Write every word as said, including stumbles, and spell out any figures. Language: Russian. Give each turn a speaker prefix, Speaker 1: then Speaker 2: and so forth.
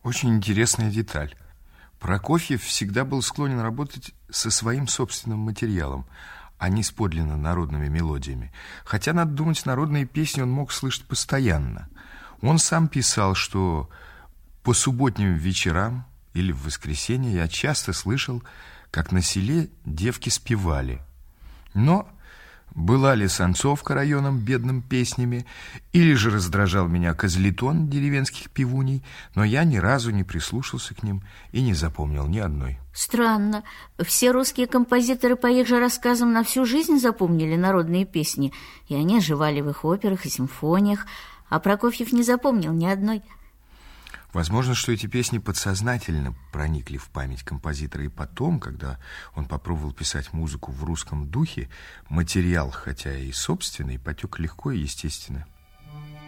Speaker 1: Очень интересная деталь. Прокофьев всегда был склонен работать со своим собственным материалом, а не с подлинно народными мелодиями. Хотя, надо думать, народные песни он мог слышать постоянно. Он сам писал, что по субботним вечерам или в воскресенье я часто слышал, как на селе девки спевали. Но была ли санцовка районом бедным песнями, или же раздражал меня козлетон деревенских певуней, но я ни разу не прислушался к ним и не запомнил ни одной.
Speaker 2: Странно. Все русские композиторы по их же рассказам на всю жизнь запомнили народные песни, и они оживали в их операх и симфониях, а Прокофьев не запомнил ни одной.
Speaker 1: Возможно, что эти песни подсознательно проникли в память композитора, и потом, когда он попробовал писать музыку в русском духе, материал, хотя и собственный, потек легко и естественно.